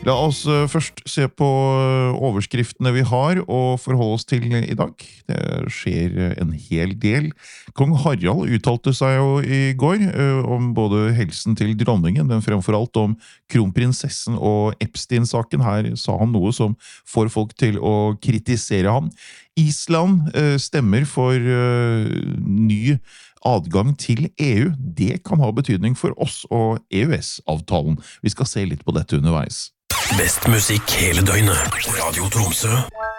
La oss først se på overskriftene vi har og forholde oss til I dag. Det skjer en hel del. Kong Harald uttalte seg jo I går om både helsen til dronningen, men fremfor alt om kronprinsessen og Epstein-saken. Her sa han noe som får folk til å kritisere ham. Island stemmer for ny adgang til EU. Det kan ha betydning for oss og EØS-avtalen. Vi skal se litt på dette underveis. Best musikk hele døgnet. Radio Tromsø.